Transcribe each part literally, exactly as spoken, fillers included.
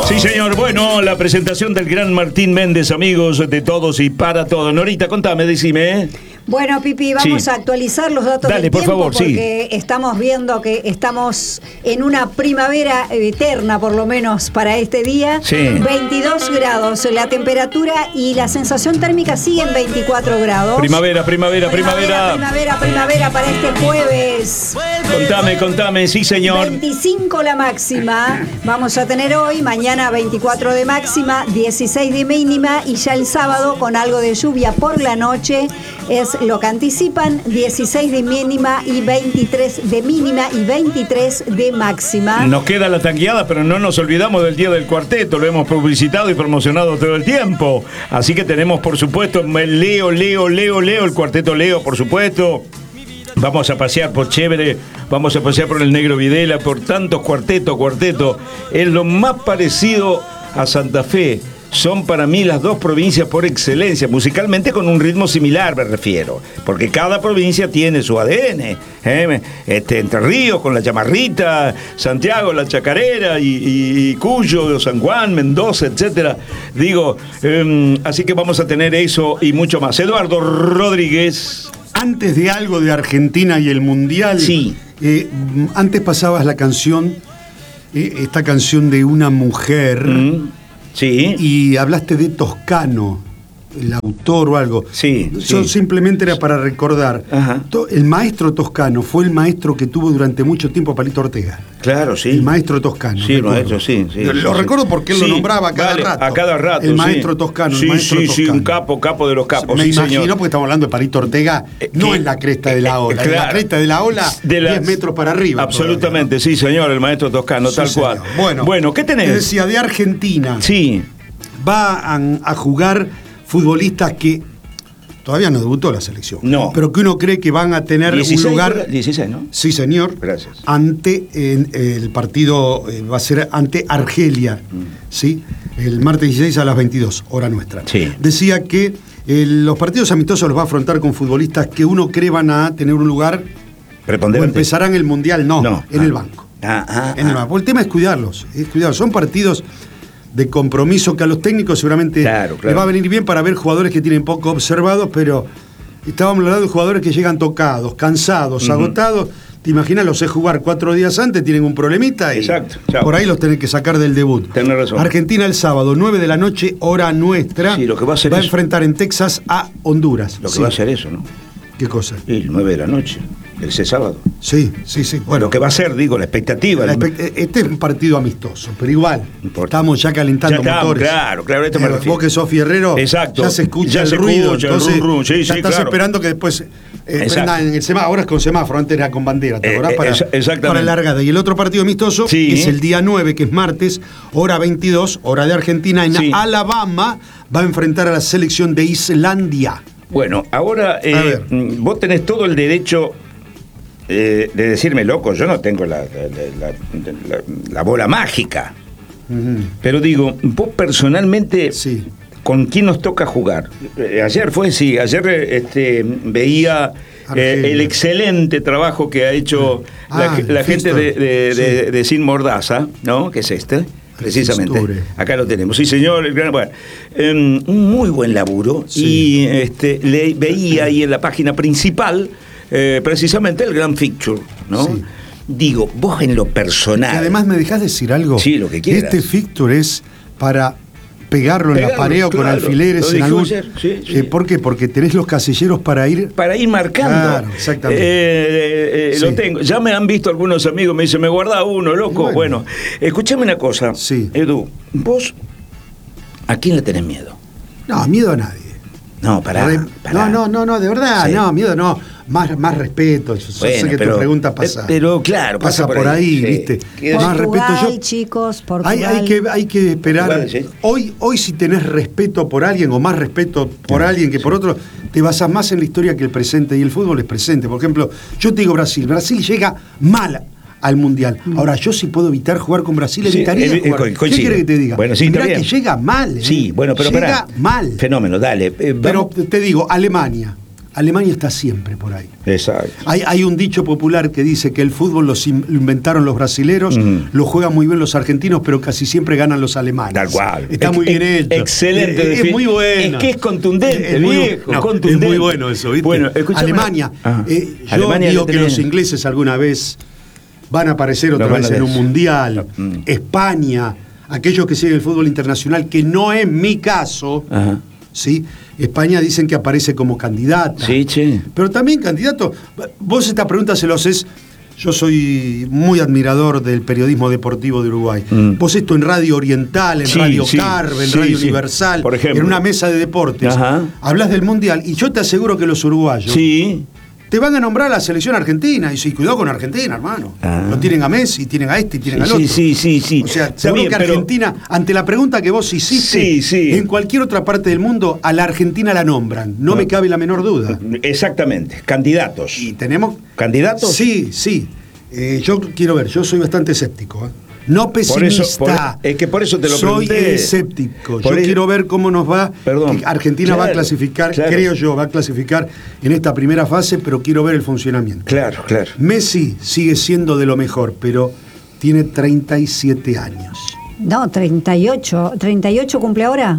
Sí, señor. Bueno, la presentación del gran Martín Méndez, amigos de todos y para todos. Norita, contame, decime. ¿eh? Bueno, Pipi, vamos sí. a actualizar los datos Dale, del por tiempo favor, porque sí. estamos viendo que estamos en una primavera eterna, por lo menos para este día. Sí. veintidós grados la temperatura y la sensación térmica sigue en veinticuatro grados. Primavera, primavera, primavera. Primavera, primavera para este jueves. Contame, contame, sí, señor. veinticinco la máxima. Vamos a tener hoy, mañana veinticuatro de máxima, dieciséis de mínima y ya el sábado con algo de lluvia por la noche. Es lo que anticipan, dieciséis de mínima y veintitrés de mínima y veintitrés de máxima. Nos queda la tanqueada, pero no nos olvidamos del Día del Cuarteto. Lo hemos publicitado y promocionado todo el tiempo. Así que tenemos, por supuesto, el Leo, Leo, Leo, Leo, el Cuarteto Leo, por supuesto. Vamos a pasear por Chévere, vamos a pasear por el Negro Videla, por tantos cuartetos, cuarteto. Es lo más parecido a Santa Fe. Son para mí las dos provincias por excelencia, musicalmente con un ritmo similar me refiero, porque cada provincia tiene su A D N. ¿eh? Este, Entre Ríos con la Chamarrita, Santiago la Chacarera y, y, y Cuyo, San Juan, Mendoza, etcétera. Digo, eh, así que vamos a tener eso y mucho más. Eduardo Rodríguez. Antes de algo de Argentina y el Mundial, sí. eh, antes pasabas la canción, eh, esta canción de una mujer. Mm. Sí. Y hablaste de Toscano, el autor o algo. Sí. Eso sí. simplemente era para recordar. Ajá. El maestro Toscano fue el maestro que tuvo durante mucho tiempo Palito Ortega. Claro, sí. El maestro Toscano. Sí, el maestro, sí. sí lo sí, recuerdo sí. porque él sí, lo nombraba a cada vale, rato. A cada rato. El sí. maestro Toscano. Sí, el maestro sí, Toscano. sí, un capo, capo de los capos. Me sí, imagino señor. porque estamos hablando de Palito Ortega, eh, no que, en la cresta de la ola. Eh, claro. En la cresta de la ola, de las, diez metros para arriba. Absolutamente, todavía, ¿no? Sí, señor, el maestro Toscano, sí, tal señor. cual. Bueno, bueno, ¿qué tenés? Te decía, de Argentina. Sí. Va a, a jugar futbolistas que todavía no debutó la selección. No. Pero que uno cree que van a tener dieciséis, un lugar. dieciséis, ¿no? Sí, señor. Gracias. Ante en, el partido, eh, va a ser ante Argelia, mm. ¿sí? El martes dieciséis a las veintidós, hora nuestra. Sí. Decía que eh, los partidos amistosos los va a afrontar con futbolistas que uno cree van a tener un lugar. O empezarán el Mundial, no, no. en ah. el banco. Ah, ah, en el ah. banco. El tema es cuidarlos, es cuidarlos. Son partidos de compromiso que a los técnicos seguramente claro, claro. les va a venir bien para ver jugadores que tienen poco observados, pero estábamos hablando de jugadores que llegan tocados, cansados, uh-huh. agotados. Te imaginas, los sé jugar cuatro días antes, tienen un problemita y exacto, por ahí los tenés que sacar del debut. Tenés razón. Argentina el sábado, nueve de la noche, hora nuestra. Sí, lo que va a hacer va a eso. enfrentar en Texas a Honduras. Lo que sí. va a hacer eso, ¿no? ¿Qué cosa? El nueve de la noche, ese sábado. Sí, sí, sí. Bueno, lo que va a ser, digo, la expectativa. La expect- este es un partido amistoso, pero igual. Importa. Estamos ya calentando ya estamos, motores. Claro, claro, esto me refiero. Vos que sos fierrero, exacto. ya se escucha ya el se ruido. Escucha entonces, el rum, rum. Sí, ya sí, estás claro. esperando que después eh, prendan el semáforo. Ahora es con semáforo, antes era con bandera, ¿te acordás? Eh, para, exactamente. para largada. Y el otro partido amistoso sí. es el día nueve, que es martes, hora veintidós, hora de Argentina, en sí. Alabama, va a enfrentar a la selección de Islandia. Bueno, ahora eh, vos tenés todo el derecho eh, de decirme, loco, yo no tengo la, la, la, la, la bola mágica. Uh-huh. Pero digo, vos personalmente, sí. ¿con quién nos toca jugar? Eh, ayer fue, sí, ayer este, veía eh, el excelente trabajo que ha hecho ah, la, la gente de, de, sí. de, de Sin Mordaza, ¿no? Que es este. Precisamente, acá lo tenemos. Sí, señor. Bueno, um, un muy buen laburo. Sí. Y este, le veía ahí en la página principal eh, precisamente el Grand Fixture, ¿no? Sí. Digo, vos en lo personal. Y además, ¿me dejás decir algo? Sí, lo que quieras. Este fixture es para pegarlo, pegarlo en la pared o claro, con alfileres en algún... sí, sí. Eh, ¿Por qué? Porque tenés los casilleros para ir... Para ir marcando. Claro, exactamente. Eh, eh, sí. Lo tengo. Ya me han visto algunos amigos, me dicen, me guarda uno, loco. Bueno, bueno escúchame una cosa. Sí. Edu, vos, ¿a quién le tenés miedo? No, miedo a nadie. No, pará, Re... pará. No, no, no, no, de verdad, sí. no, miedo no. Más, más respeto. Yo bueno, sé que pero, tu pregunta pasa. Pero claro, pasa, pasa por ahí, ahí sí. ¿viste? Portugal, más respeto yo. Chicos, Portugal. Hay, hay, que, hay que esperar. Portugal, sí. Hoy, hoy si tenés respeto por alguien o más respeto por sí, alguien que sí. por otro, te basás más en la historia que el presente. Y el fútbol es presente. Por ejemplo, yo te digo Brasil. Brasil llega mal al Mundial. Ahora, yo si puedo evitar jugar con Brasil, sí, evitaría eh, jugar. Eh, ¿Qué quiere que te diga? Bueno, sí, mirá que llega mal. ¿eh? Sí, bueno, pero llega pará. mal. Fenómeno, dale. Eh, pero te digo, Alemania. Alemania está siempre por ahí. Exacto. Hay, hay un dicho popular que dice que el fútbol los in- lo inventaron los brasileros, mm. lo juegan muy bien los argentinos, pero casi siempre ganan los alemanes. Tal cual. Está muy bien hecho. Excelente. Es, es muy bueno. Es que es contundente, es muy, viejo, no, contundente. Es muy bueno eso, ¿viste? Bueno, Alemania. Eh, yo Alemania digo que tenés... los ingleses alguna vez van a aparecer otra vez en un mundial. No. Mm. España, aquellos que siguen el fútbol internacional, que no es mi caso, Ajá. ¿sí? España dicen que aparece como candidata. Sí, che. Pero también candidato. Vos esta pregunta se lo haces. Yo soy muy admirador del periodismo deportivo de Uruguay. Mm. Vos esto en Radio Oriental, en sí, Radio sí, Carve, en sí, Radio sí. Universal, por ejemplo, en una mesa de deportes, Ajá. hablas del Mundial y yo te aseguro que los uruguayos sí. te van a nombrar a la selección argentina. Y sí, cuidado con Argentina, hermano. Ah. Lo tienen a Messi, tienen a este y tienen sí, al otro. Sí, sí, sí. O sea, seguro bien, que Argentina, pero... ante la pregunta que vos hiciste, sí, sí. en cualquier otra parte del mundo, a la Argentina la nombran. No ah. me cabe la menor duda. Exactamente. Candidatos. ¿Y tenemos candidatos? Sí, sí. Eh, yo quiero ver, yo soy bastante escéptico, ¿eh? No pesimista. Por eso, por, es que por eso te lo Soy pregunté. escéptico. Yo el... quiero ver cómo nos va. Perdón. Argentina claro, va a clasificar, claro. creo yo, va a clasificar en esta primera fase, pero quiero ver el funcionamiento. Claro, claro. Messi sigue siendo de lo mejor, pero tiene treinta y siete años. No, treinta y ocho. ¿treinta y ocho cumple ahora?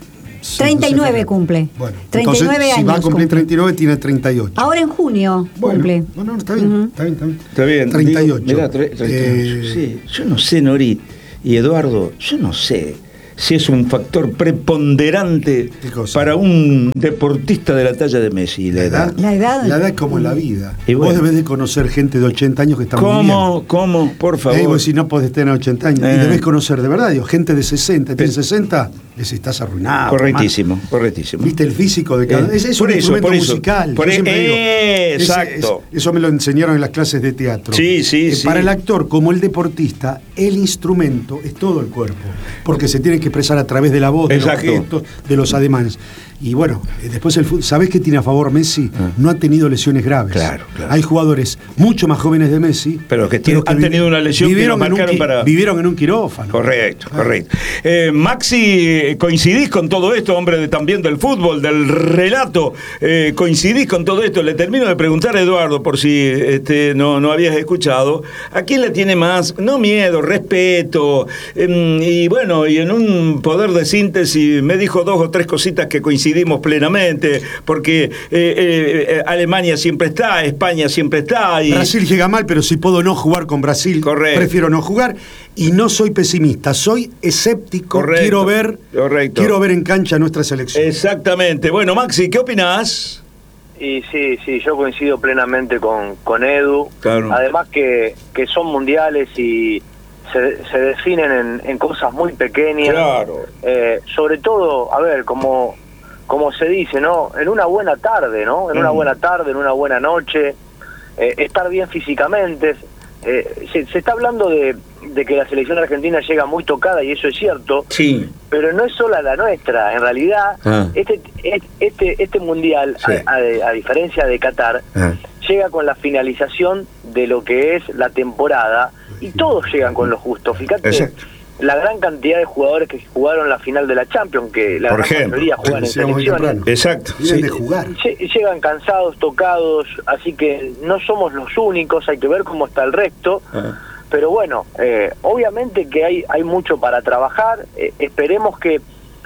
Sí, treinta y nueve cumple. Bueno, treinta y nueve entonces, años. Si va a cumplir cumple. treinta y nueve, tiene treinta y ocho. Ahora en junio bueno, cumple. No, no, está bien, uh-huh. está bien, está bien. Está bien. treinta y ocho. Digo, mirá, treinta y ocho. Eh... Sí, yo no sé, Nori y Eduardo, yo no sé si es un factor preponderante para un deportista de la talla de Messi, la, la edad. La edad. La edad es como la vida. Y bueno, vos debés de conocer gente de ochenta años que está ¿Cómo? muy bien. ¿Cómo? ¿Cómo? Por favor. Eh, vos si no podés tener ochenta años. Eh. Y debés conocer de verdad, digo, gente de sesenta, tiene sesenta, les estás arruinado. Correctísimo, hermano. correctísimo. Viste el físico de cada. Eh. Es, es por un eso, instrumento por eso, musical. Por eso. Eh, digo, exacto. Es, es, eso me lo enseñaron en las clases de teatro. Sí, sí, eh, sí. Para el actor, como el deportista, el instrumento es todo el cuerpo. Porque se tiene que expresar a través de la voz, de Exacto. los gestos, de los ademanes. Y bueno, después el fútbol, ¿sabés qué tiene a favor Messi? Ah. No ha tenido lesiones graves. Claro, claro. Hay jugadores mucho más jóvenes de Messi, pero que, tiene, pero que han vi- tenido una lesión vivieron, que en un, para... vivieron en un quirófano. Correcto, ah. correcto. Eh, Maxi, ¿coincidís con todo esto, hombre de, también del fútbol, del relato? Eh, ¿Coincidís con todo esto? Le termino de preguntar a Eduardo, por si este, no, no habías escuchado, ¿a quién le tiene más, no miedo, respeto? Eh, y bueno, y en un poder de síntesis me dijo dos o tres cositas que coincidimos plenamente, porque eh, eh, Alemania siempre está, España siempre está. Y... Brasil llega mal, pero si puedo no jugar con Brasil, Correcto. prefiero no jugar. Y no soy pesimista, soy escéptico. Correcto. Quiero ver, Correcto. quiero ver en cancha nuestra selección. Exactamente. Bueno, Maxi, ¿qué opinás? Y sí, sí, yo coincido plenamente con, con Edu. Claro. Además que, que son mundiales y se, se definen en, en cosas muy pequeñas. Claro. Eh, sobre todo, a ver, como... como se dice, ¿no? En una buena tarde, ¿no? En mm. una buena tarde, en una buena noche, eh, estar bien físicamente. Eh, se, se está hablando de, de que la selección argentina llega muy tocada, y eso es cierto, sí. pero no es sola la nuestra. En realidad, ah. este, este, este mundial, sí. a, a, a diferencia de Qatar, ah. llega con la finalización de lo que es la temporada, y todos llegan con lo justo. Fíjate. Exacto. La gran cantidad de jugadores que jugaron la final de la Champions, que la Por gran ejemplo, mayoría juegan en selecciones. Exacto. Sí. De jugar. Llegan cansados, tocados, así que no somos los únicos, hay que ver cómo está el resto. Uh-huh. Pero bueno, eh, obviamente que hay, hay mucho para trabajar. Eh, esperemos que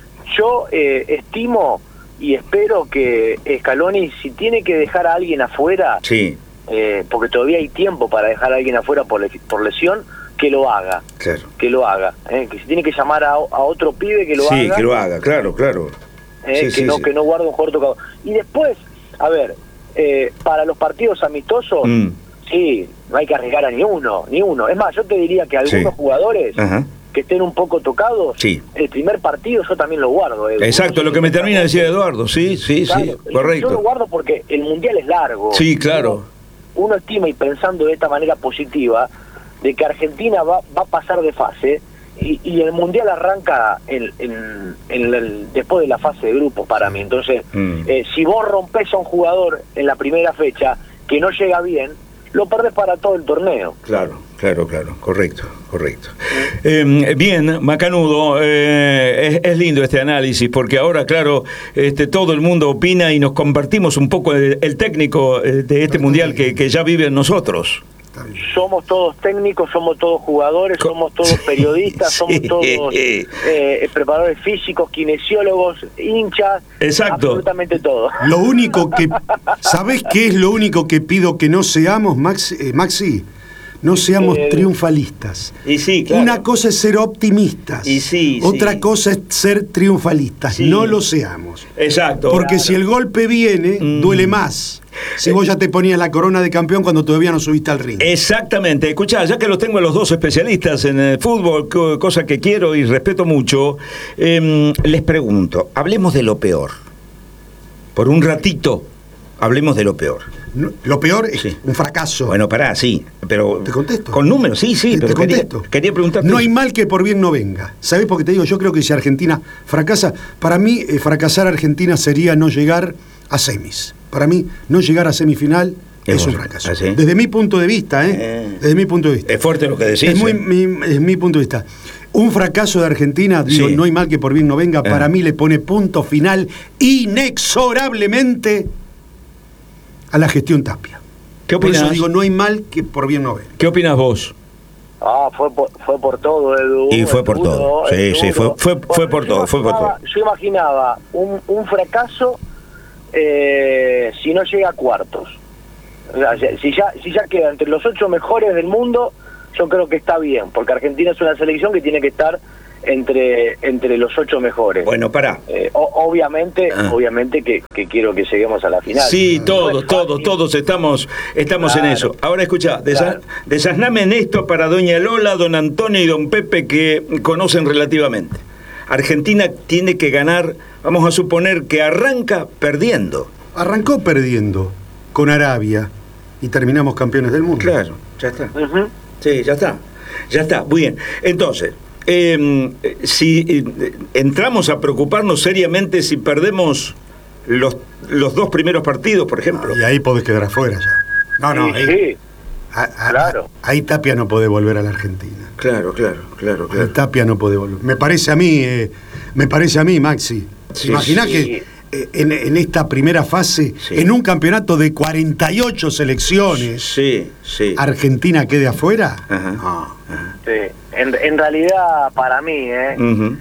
yo eh, estimo y espero que Scaloni, si tiene que dejar a alguien afuera, sí. eh, porque todavía hay tiempo para dejar a alguien afuera por, por lesión, que lo haga, claro. que lo haga, ¿eh? Que si tiene que llamar a, a otro pibe que lo sí, haga. Sí, que lo haga, claro, claro. ¿Eh? Sí, que, sí, no, sí. que no guarde un jugador tocado. Y después, a ver, eh, para los partidos amistosos, mm. sí, no hay que arriesgar a ni uno, ni uno. Es más, yo te diría que algunos sí. jugadores Ajá. que estén un poco tocados, sí. el primer partido yo también lo guardo. Eh. Exacto, lo que me termina de decir Eduardo, sí, sí, claro, sí, correcto. Yo lo guardo porque el Mundial es largo. Sí, claro. Uno, uno estima, y pensando de esta manera positiva, de que Argentina va, va a pasar de fase y, y el Mundial arranca en, en, en el, después de la fase de grupos para mí. Entonces, mm. eh, si vos rompés a un jugador en la primera fecha que no llega bien, lo perdés para todo el torneo. Claro, claro, claro, correcto, correcto. Eh, bien, Macanudo, eh, es, es lindo este análisis, porque ahora, claro, este, todo el mundo opina y nos compartimos un poco el, el técnico eh, de este mundial que, que ya vive en nosotros. Somos todos técnicos, somos todos jugadores, somos todos periodistas, sí. somos todos eh, preparadores físicos, kinesiólogos, hinchas, exacto, absolutamente todo. Lo único que, ¿sabés qué es lo único que pido que no seamos, Maxi? Eh, Maxi? No seamos eh, triunfalistas. Y sí, claro. Una cosa es ser optimistas. Y sí, otra sí. cosa es ser triunfalistas. Sí. No lo seamos. Exacto. Porque claro. si el golpe viene, mm. duele más. Si vos ya te ponías la corona de campeón cuando todavía no subiste al ring. Exactamente. Escuchá, ya que los tengo a los dos especialistas en el fútbol, cosa que quiero y respeto mucho, eh, les pregunto, hablemos de lo peor. Por un ratito, hablemos de lo peor. No, lo peor es sí. un fracaso. Bueno, pará, sí, pero... Te contesto. Con números, sí, sí, te, pero te contesto. Quería, quería preguntarte... No hay mal que por bien no venga. ¿Sabés por qué te digo? Yo creo que si Argentina fracasa, para mí eh, fracasar Argentina sería no llegar a semis. Para mí, no llegar a semifinal es, es un fracaso. ¿Ah, sí? Desde mi punto de vista, ¿eh? eh, Desde mi punto de vista. Es fuerte lo que decís. Es, muy, eh. mi, es mi punto de vista. Un fracaso de Argentina, digo, sí. no hay mal que por bien no venga, eh. para mí le pone punto final inexorablemente a la gestión Tapia. ¿Qué opinas? Por eso digo, no hay mal que por bien no venga. ¿Qué opinas vos? Ah, fue por, fue por todo, Edu. Y fue por duro, todo. Sí, sí, fue, fue, fue por todo, fue por todo. Yo imaginaba un, un fracaso eh, si no llega a cuartos. O sea, si ya, si ya queda entre los ocho mejores del mundo, yo creo que está bien, porque Argentina es una selección que tiene que estar entre entre los ocho mejores. Bueno, pará. Eh, o, obviamente, ah. obviamente que, que quiero que lleguemos a la final. Sí, no todos, es todos, todos estamos, estamos claro. en eso. Ahora escuchá, desa claro. desasname en esto para doña Lola, don Antonio y don Pepe, que conocen relativamente. Argentina tiene que ganar, vamos a suponer que arranca perdiendo. Arrancó perdiendo con Arabia y terminamos campeones del mundo. Claro, ya está. Uh-huh. Sí, ya está. Ya está, muy bien. Entonces, eh, si eh, entramos a preocuparnos seriamente si perdemos los, los dos primeros partidos, por ejemplo. No, y ahí podés quedar afuera ya. No, no, sí, ahí, sí. A, a, claro. Ahí Tapia no puede volver a la Argentina. Claro, claro, claro, claro. Ahí Tapia no puede volver. Me parece a mí, eh, me parece a mí, Maxi. Sí, Imaginá sí. que En, en esta primera fase, sí. en un campeonato de cuarenta y ocho selecciones, sí, sí. ¿Argentina quede afuera? Ajá. No. Ajá. Sí. En, en realidad, para mí, ¿eh? Uh-huh.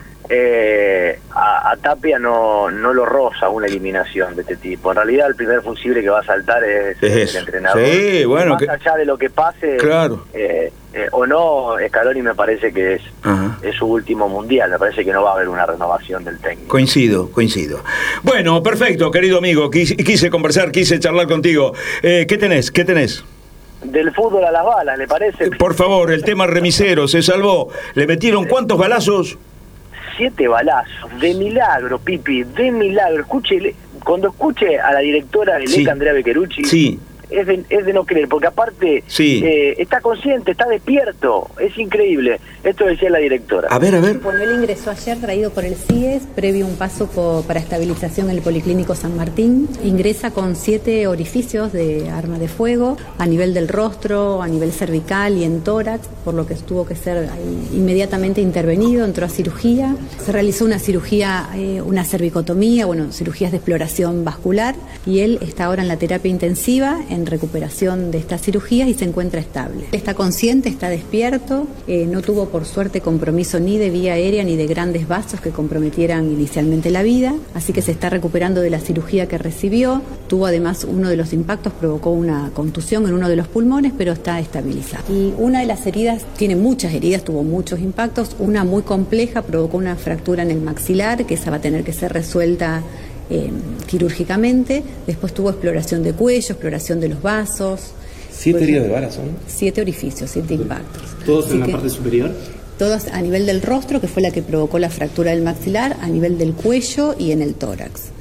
eh, a, a Tapia no, no lo roza una eliminación de este tipo. En realidad, el primer fusible que va a saltar es, es el entrenador. Sí, bueno, más que... allá de lo que pase, claro. eh, eh, o no, Scaloni me parece que es, es su último mundial. Me parece que no va a haber una renovación del técnico. Coincido, coincido. Bueno, perfecto, querido amigo. Quise, quise conversar, quise charlar contigo. Eh, ¿Qué tenés? ¿Qué tenés? Del fútbol a las balas, ¿le parece? Por favor, el tema remisero se salvó. ¿Le metieron cuántos balazos? Siete balazos, de milagro, Pipi, de milagro. Escuche, cuando escuche a la directora del sí. E C A, Andrea Beccherucci, sí. es, de, es de no creer, porque aparte sí. eh, está consciente, está despierto, es increíble. Esto decía la directora. A ver, a ver. Bueno, él ingresó ayer traído por el C I E S, previo un paso por, para estabilización en el Policlínico San Martín. Ingresa con siete orificios de arma de fuego, a nivel del rostro, a nivel cervical y en tórax, por lo que tuvo que ser ahí, inmediatamente intervenido, entró a cirugía. Se realizó una cirugía, eh, una cervicotomía, bueno, cirugías de exploración vascular, y él está ahora en la terapia intensiva, en recuperación de estas cirugías y se encuentra estable. Está consciente, está despierto, eh, no tuvo por suerte compromiso ni de vía aérea ni de grandes vasos que comprometieran inicialmente la vida, así que se está recuperando de la cirugía que recibió. Tuvo además uno de los impactos, provocó una contusión en uno de los pulmones, pero está estabilizado. Y una de las heridas, tiene muchas heridas, tuvo muchos impactos, una muy compleja, provocó una fractura en el maxilar, que esa va a tener que ser resuelta eh, quirúrgicamente. Después tuvo exploración de cuello, exploración de los vasos. ¿Siete heridas de bala son? Siete orificios, siete impactos. ¿Todos Así en la que, parte superior? Todos a nivel del rostro, que fue la que provocó la fractura del maxilar, a nivel del cuello y en el tórax.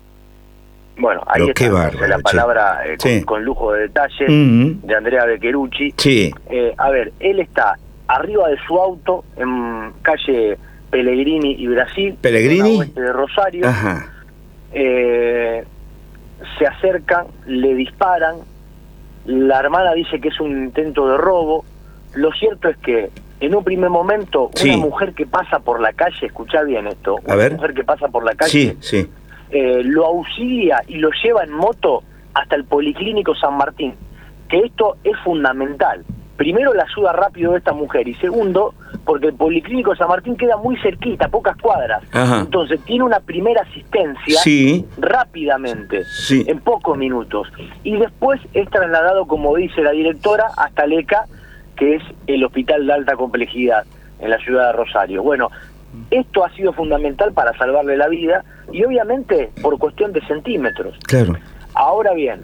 Bueno, ahí Pero está bárbaro, la palabra eh, con, sí. con lujo de detalle uh-huh. de Andrea Beccherucci. Sí. Eh, a ver, él está arriba de su auto en calle Pellegrini y Brasil, Pellegrini oeste de Rosario. Ajá. Eh, se acercan, le disparan, la hermana dice que es un intento de robo. Lo cierto es que en un primer momento, sí. una mujer que pasa por la calle, escuchá bien esto, A una ver. mujer que pasa por la calle, Sí, sí. eh, lo auxilia y lo lleva en moto hasta el Policlínico San Martín, que esto es fundamental. Primero, la ayuda rápido de esta mujer, y segundo, porque el Policlínico San Martín queda muy cerquita, a pocas cuadras. Ajá. Entonces tiene una primera asistencia Sí. rápidamente, Sí. en pocos minutos. Y después es trasladado, como dice la directora, hasta LECA, que es el hospital de alta complejidad en la ciudad de Rosario. Bueno, esto ha sido fundamental para salvarle la vida, y obviamente por cuestión de centímetros. Claro. Ahora bien,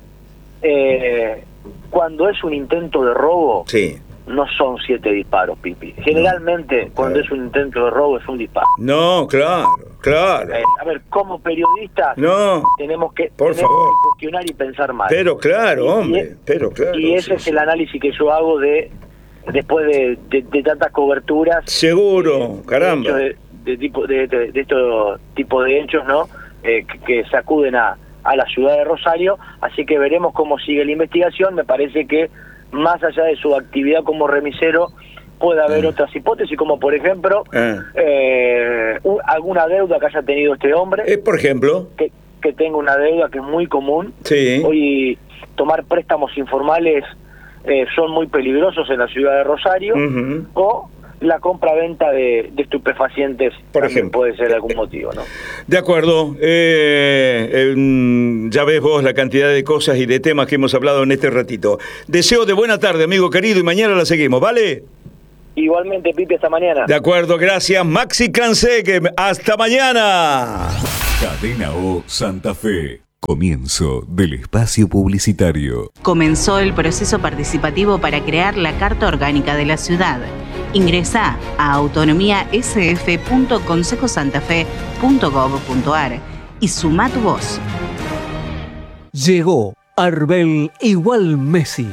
eh, cuando es un intento de robo, Sí. no son siete disparos, Pipi. Generalmente, No, cuando claro. es un intento de robo, es un disparo. No, claro, claro. Eh, a ver, como periodistas, No, tenemos que por tenemos favor. que cuestionar y pensar mal. pero claro, Y- hombre, pero claro. Y ese sí, es sí. el análisis que yo hago de después de, de, de tantas coberturas. Seguro, caramba. De, de tipo de, de, de estos tipos de hechos, ¿no? Eh, que, que sacuden a, a la ciudad de Rosario. Así que veremos cómo sigue la investigación. Me parece que más allá de su actividad como remisero, puede haber Mm. otras hipótesis, como por ejemplo Ah. eh, un- alguna deuda que haya tenido este hombre, Eh, por ejemplo, que, que tenga una deuda que es muy común. sí. Hoy tomar préstamos informales eh, son muy peligrosos en la ciudad de Rosario, Ujú. o la compra-venta de, de estupefacientes, Por también ejemplo. puede ser algún motivo, ¿no? De acuerdo. Eh, eh, mm, ya ves vos la cantidad de cosas y de temas que hemos hablado en este ratito. Deseo de buena tarde, amigo querido, y mañana la seguimos, ¿vale? Igualmente, Pipi, hasta mañana. De acuerdo, gracias. Maxi Canseque, hasta mañana. Cadena O Santa Fe. Comienzo del espacio publicitario. Comenzó el proceso participativo para crear la Carta Orgánica de la Ciudad. Ingresá a autonomía s f punto consejo santa fe punto gov punto a r y suma tu voz. Llegó Arbel igual Messi.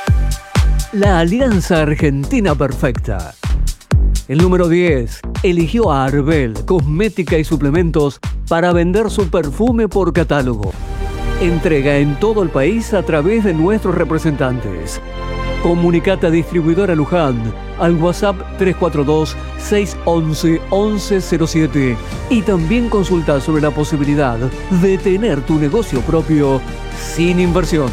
La alianza argentina perfecta. El número diez eligió a Arbel, cosmética y suplementos, para vender su perfume por catálogo. Entrega en todo el país a través de nuestros representantes. Comunicate a Distribuidora Luján al WhatsApp tres cuatro dos, seis uno uno, uno cero cero siete y también consulta sobre la posibilidad de tener tu negocio propio sin inversión.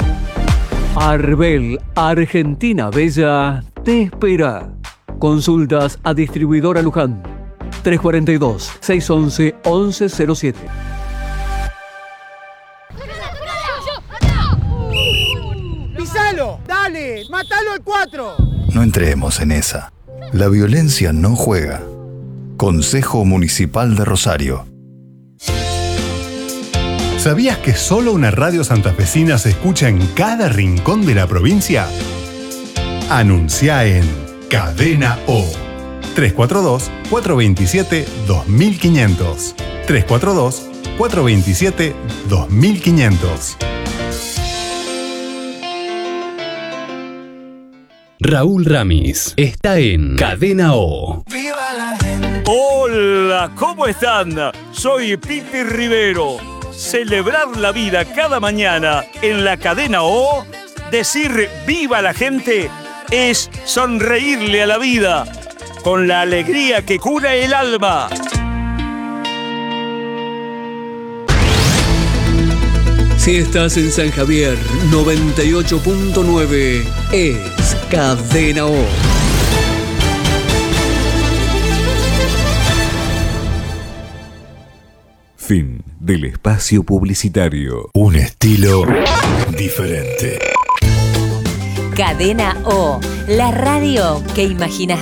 Arbel, Argentina Bella, te espera. Consultas a Distribuidora Luján tres cuatro dos, seis uno uno, uno cero cero siete. ¡Pisalo! ¡Dale! ¡Mátalo al cuatro! No entremos en esa. La violencia no juega. Consejo Municipal de Rosario. ¿Sabías que solo una radio santafesina se escucha en cada rincón de la provincia? Anuncia en Cadena O. tres cuatro dos, cuatro dos siete, dos mil quinientos. tres cuatro dos, cuatro dos siete, dos mil quinientos. Raúl Ramis está en Cadena O. Hola, ¿cómo están? Soy Pipi Rivero. Celebrar la vida cada mañana en la Cadena O, decir viva la gente, es sonreírle a la vida con la alegría que cura el alma. Si estás en San Javier, noventa y ocho punto nueve es Cadena O. Fin del espacio publicitario. Un estilo diferente. Cadena O, la radio que imaginas.